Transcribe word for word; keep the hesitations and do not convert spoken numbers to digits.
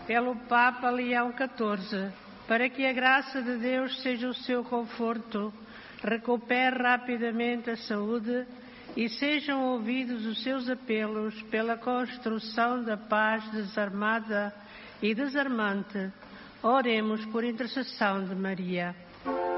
pelo Papa Leão quatorze, para que a graça de Deus seja o seu conforto, recupere rapidamente a saúde e sejam ouvidos os seus apelos pela construção da paz desarmada e desarmante. Oremos por intercessão de Maria.